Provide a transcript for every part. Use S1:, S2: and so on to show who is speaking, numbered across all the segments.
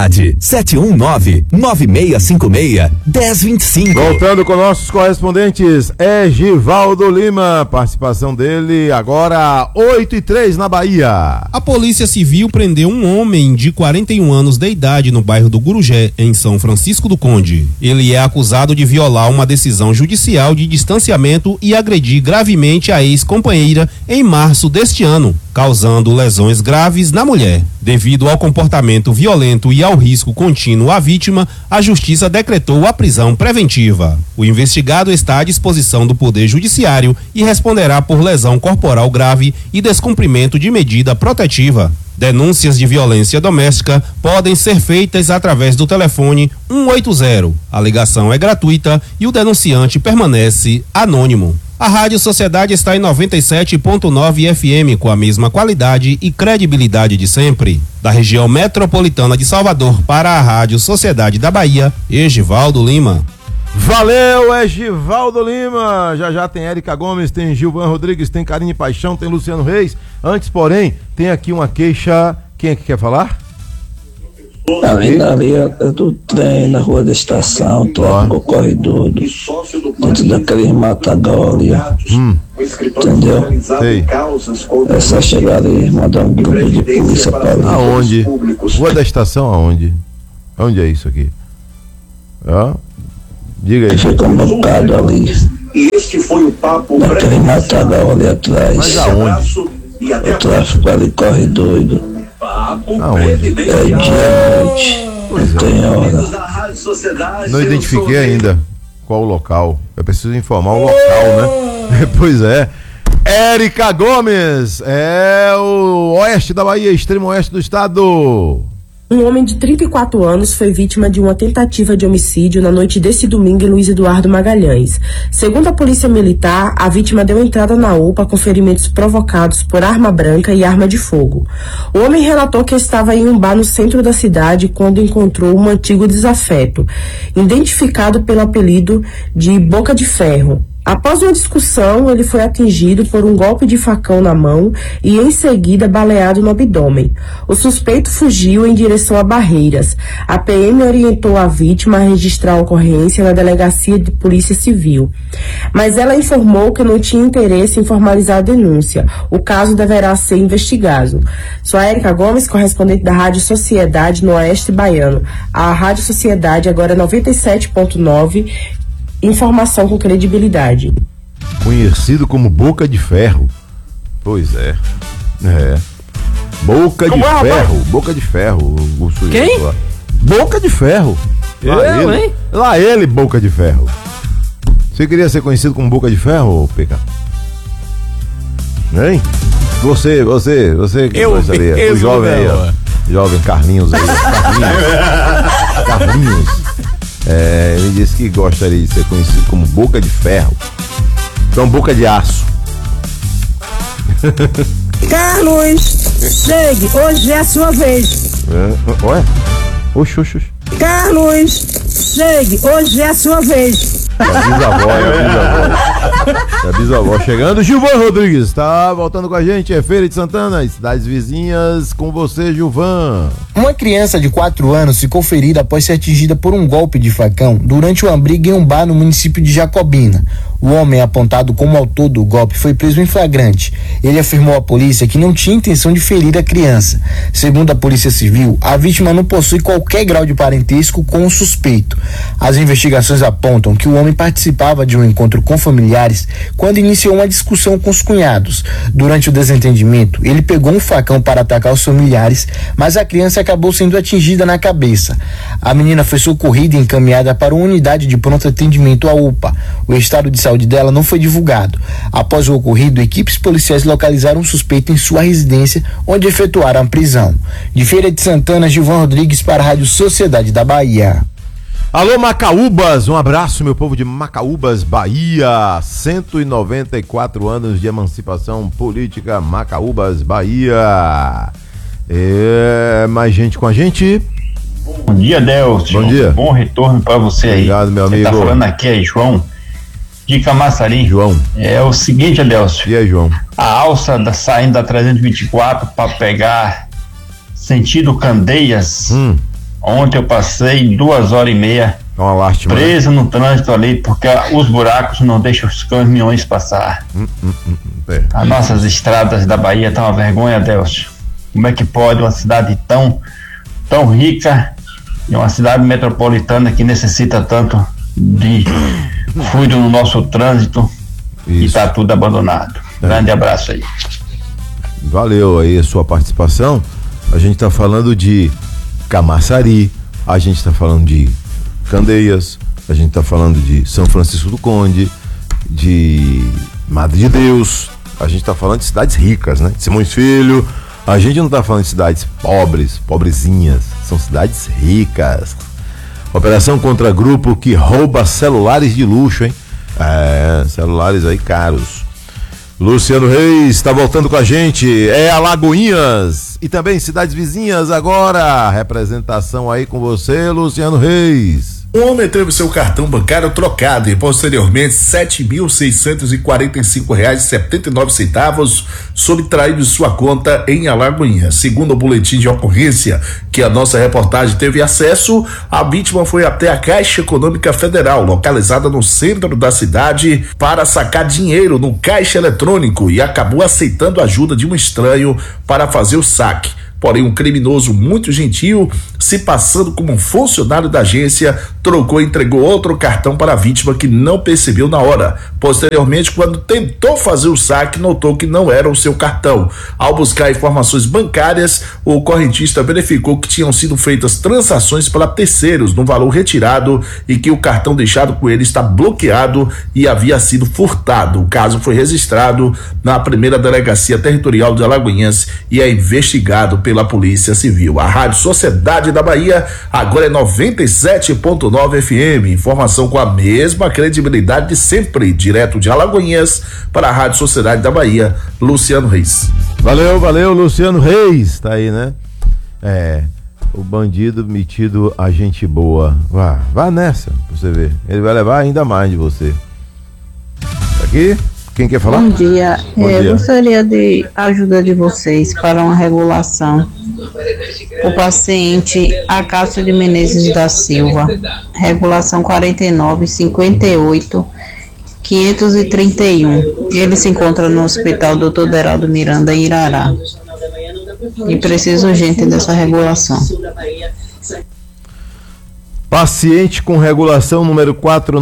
S1: cidade. 719-9656-1025.
S2: Voltando com nossos correspondentes, Egivaldo Lima, participação dele agora 8h03 na Bahia.
S3: A Polícia Civil prendeu um homem de 41 anos de idade no bairro do Gurugé, em São Francisco do Conde. Ele é acusado de violar uma decisão judicial de distanciamento e agredir gravemente a ex-companheira em março deste ano, causando lesões graves na mulher. Devido ao comportamento violento e ao risco contínuo à vítima, a Justiça decretou a prisão preventiva. O investigado está à disposição do Poder Judiciário e responderá por lesão corporal grave e descumprimento de medida protetiva. Denúncias de violência doméstica podem ser feitas através do telefone 180. A ligação é gratuita e o denunciante permanece anônimo. A Rádio Sociedade está em 97.9 FM com a mesma qualidade e credibilidade de sempre. Da região metropolitana de Salvador para a Rádio Sociedade da Bahia, Egivaldo Lima.
S2: Valeu, Egivaldo Lima. Já tem Érica Gomes, tem Gilvan Rodrigues, tem Karine Paixão, tem Luciano Reis. Antes, porém, tem aqui uma queixa. Quem é que quer falar?
S4: Ali do trem, na rua da estação, troca o corredor dentro daquele matagal ali. Entendeu?
S2: Sei.
S4: É só chegar ali e mandar um grupo de polícia para ali.
S2: Aonde? Rua da estação aonde? Onde é isso aqui? Diga aí.
S4: Fica um bocado ali.
S5: E este foi o papo
S4: naquele matagal ali atrás.
S2: Mas aonde?
S4: O tráfico ali corre doido.
S2: Aonde?
S4: É dia e noite. Não tem hora.
S2: Não identifiquei ainda qual o local. Eu preciso informar o local, né? Pois é. Érica Gomes, é o oeste da Bahia, extremo oeste do estado.
S6: Um homem de 34 anos foi vítima de uma tentativa de homicídio na noite desse domingo em Luiz Eduardo Magalhães. Segundo a polícia militar, a vítima deu entrada na UPA com ferimentos provocados por arma branca e arma de fogo. O homem relatou que estava em um bar no centro da cidade quando encontrou um antigo desafeto, identificado pelo apelido de Boca de Ferro. Após uma discussão, ele foi atingido por um golpe de facão na mão e em seguida baleado no abdômen. O suspeito fugiu em direção a Barreiras. A PM orientou a vítima a registrar a ocorrência na delegacia de polícia civil, mas ela informou que não tinha interesse em formalizar a denúncia. O caso deverá ser investigado. Sou a Érica Gomes, correspondente da Rádio Sociedade no Oeste Baiano. A Rádio Sociedade agora é 97.9. Informação com credibilidade.
S2: Conhecido como Boca de Ferro. Pois é. Boca de Ferro. Boca de Ferro.
S7: Quem?
S2: Lá. Boca de Ferro. Lá ele, Boca de Ferro. Você queria ser conhecido como Boca de Ferro, PK? Hein? Você que gostaria? O jovem aí, ó. Jovem Carlinhos aí. Carlinhos. Ele disse que gostaria de ser conhecido como Boca de Ferro. Então, Boca de Aço.
S8: Carlos, chegue, hoje é a sua vez.
S2: Ué? Oxi.
S8: Carlos, chegue, hoje é a sua vez.
S2: A bisavó chegando. Gilvan Rodrigues tá voltando com a gente. É Feira de Santana, cidades vizinhas, com você, Gilvan.
S9: Uma criança de 4 anos ficou ferida após ser atingida por um golpe de facão durante uma briga em um bar no município de Jacobina. O homem apontado como autor do golpe foi preso em flagrante. Ele afirmou à polícia que não tinha intenção de ferir a criança. Segundo a Polícia Civil, a vítima não possui qualquer grau de parentesco com o suspeito. As investigações apontam que o homem participava de um encontro com familiares quando iniciou uma discussão com os cunhados. Durante o desentendimento, ele pegou um facão para atacar os familiares, mas a criança acabou sendo atingida na cabeça. A menina foi socorrida e encaminhada para uma unidade de pronto atendimento, a UPA. O estado de saúde dela não foi divulgado. Após o ocorrido, equipes policiais localizaram um suspeito em sua residência, onde efetuaram a prisão. De Feira de Santana, Gilvan Rodrigues para a Rádio Sociedade da Bahia.
S2: Alô, Macaúbas, um abraço, meu povo de Macaúbas, Bahia. 194 anos de emancipação política, Macaúbas, Bahia. Mais gente com a gente.
S10: Bom dia, Delcio.
S2: Bom dia.
S10: Bom retorno para você.
S2: Obrigado,
S10: aí.
S2: meu amigo.
S10: Você tá falando aqui é João de Camaçari.
S2: João.
S10: É o seguinte, Adelcio.
S2: E aí, João?
S10: A alça saindo da 324 para pegar sentido Candeias Ontem eu passei 2h30
S2: Uma lástima,
S10: preso no trânsito ali, porque os buracos não deixam os caminhões passar. As nossas estradas da Bahia estão uma vergonha, Adelcio. Como é que pode uma cidade tão rica e uma cidade metropolitana que necessita tanto de fluido no nosso trânsito e está tudo abandonado? Grande abraço aí.
S2: Valeu aí a sua participação. A gente está falando de Camaçari, a gente está falando de Candeias, a gente está falando de São Francisco do Conde, de Madre de Deus, a gente está falando de cidades ricas, né? Simões Filho. A gente não está falando de cidades pobrezinhas, são cidades ricas. Operação contra grupo que rouba celulares de luxo, hein? Celulares aí caros. Luciano Reis está voltando com a gente, Alagoinhas e também cidades vizinhas agora. Representação aí com você, Luciano Reis.
S7: O homem teve seu cartão bancário trocado e posteriormente R$ 7.645,79 subtraído de sua conta em Alagoinhas. Segundo o boletim de ocorrência que a nossa reportagem teve acesso, a vítima foi até a Caixa Econômica Federal, localizada no centro da cidade, para sacar dinheiro no caixa eletrônico e acabou aceitando a ajuda de um estranho para fazer o saque. Porém, um criminoso muito gentil, se passando como um funcionário da agência, trocou e entregou outro cartão para a vítima que não percebeu na hora. Posteriormente, quando tentou fazer o saque, notou que não era o seu cartão. Ao buscar informações bancárias, o correntista verificou que tinham sido feitas transações para terceiros no valor retirado e que o cartão deixado com ele está bloqueado e havia sido furtado. O caso foi registrado na primeira delegacia territorial de Alagoinhas e é investigado pela Polícia Civil. A Rádio Sociedade da Bahia agora é 97.9 FM. Informação com a mesma credibilidade de sempre, direto de Alagoinhas para a Rádio Sociedade da Bahia, Luciano Reis.
S2: Valeu, Luciano Reis, tá aí, né? O bandido metido a gente boa. Vá nessa, pra você ver. Ele vai levar ainda mais de você. Aqui? Quem quer falar?
S11: Bom dia. Gostaria de ajuda de vocês para uma regulação. O paciente Acácio de Menezes da Silva, regulação 4958 531. Ele se encontra no Hospital Dr. Deraldo Miranda, em Irará. E precisa urgente dessa regulação.
S2: Paciente com regulação número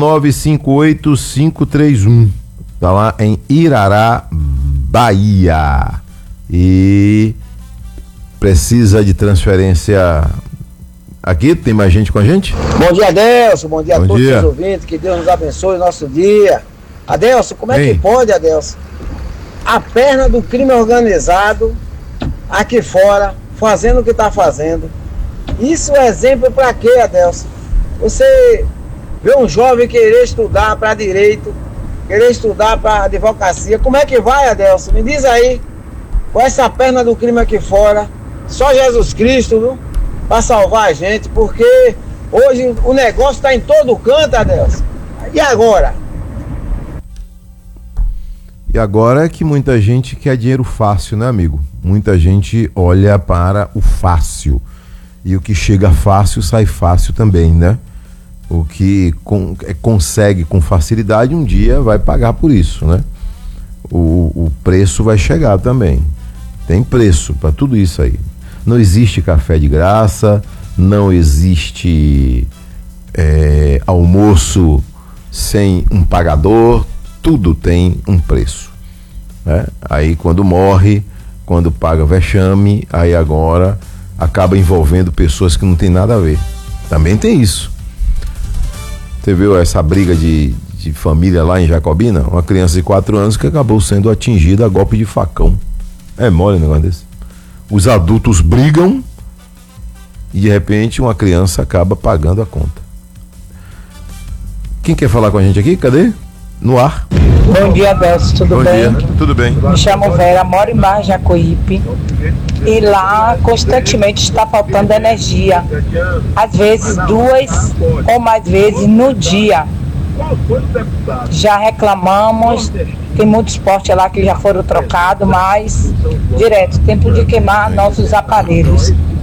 S2: 4958531. Está lá em Irará, Bahia. E precisa de transferência. Aqui tem mais gente com a gente?
S12: Bom dia, Adelson. Bom dia a todos os ouvintes. Que Deus nos abençoe o nosso dia. Adelson, como é que pode, Adelson? A perna do crime organizado aqui fora, fazendo o que está fazendo. Isso é exemplo para quê, Adelson? Você vê um jovem querer estudar para direito, querer estudar para advocacia. Como é que vai, Adelson? Me diz aí. Com essa perna do crime aqui fora, só Jesus Cristo, viu? Para salvar a gente, porque hoje o negócio está em todo canto, Adelson. E agora?
S2: E agora é que muita gente quer dinheiro fácil, né, amigo? Muita gente olha para o fácil. E o que chega fácil, sai fácil também, né? O que consegue com facilidade, um dia vai pagar por isso, né? O preço vai chegar também. Tem preço para tudo isso aí. Não existe café de graça, não existe almoço sem um pagador, tudo tem um preço, né? Aí quando morre, quando paga vexame, aí agora acaba envolvendo pessoas que não tem nada a ver. Também tem isso. Você viu essa briga de família lá em Jacobina? Uma criança de 4 anos que acabou sendo atingida a golpe de facão. É mole um negócio desse. Os adultos brigam e de repente uma criança acaba pagando a conta. Quem quer falar com a gente aqui? Cadê? No ar.
S13: Bom dia, Adelson, tudo bem?
S2: Bom dia, tudo bem.
S13: Me chamo Vera, moro em Barra Jacuípe e lá constantemente está faltando energia. Às vezes 2 ou mais vezes no dia. Já reclamamos, tem muitos postes lá que já foram trocados, mas direto, tempo de queimar nossos aparelhos.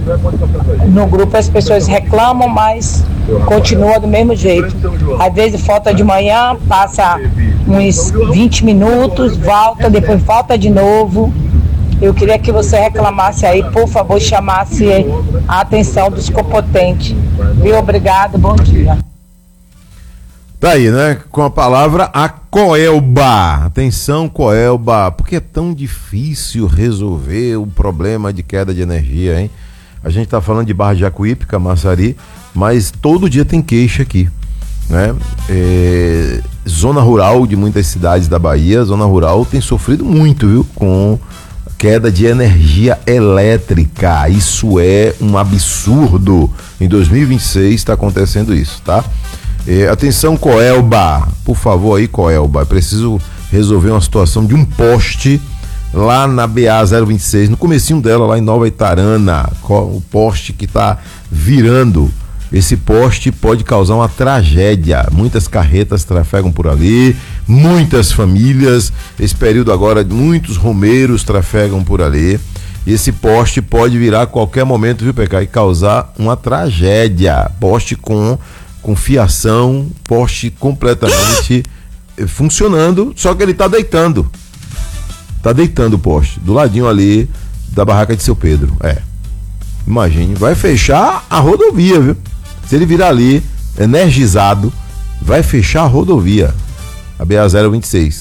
S13: No grupo as pessoas reclamam, mas continua do mesmo jeito. Às vezes falta de manhã, passa uns 20 minutos, volta, depois falta de novo. Eu queria que você reclamasse aí, por favor, chamasse a atenção dos competentes. Viu? Obrigado, bom dia.
S2: Tá aí, né? Com a palavra a Coelba. Atenção, Coelba. Por que é tão difícil resolver o problema de queda de energia, hein? A gente tá falando de Barra de Jacuípe, Camaçari, mas todo dia tem queixa aqui, né? Zona rural de muitas cidades da Bahia, zona rural tem sofrido muito, viu? Com queda de energia elétrica. Isso é um absurdo. Em 2026 está acontecendo isso, tá? Atenção, Coelba, por favor aí, Coelba, eu preciso resolver uma situação de um poste lá na BA 026, no comecinho dela, lá em Nova Itarana, o poste que tá virando. Esse poste pode causar uma tragédia. Muitas carretas trafegam por ali, muitas famílias, esse período agora, muitos romeiros trafegam por ali. Esse poste pode virar a qualquer momento, viu, PK, e causar uma tragédia. Poste com fiação, poste completamente funcionando, só que ele tá deitando. Tá deitando o poste, do ladinho ali da barraca de Seu Pedro. Imagine, vai fechar a rodovia, viu? Se ele virar ali, energizado, vai fechar a rodovia, a BA 026.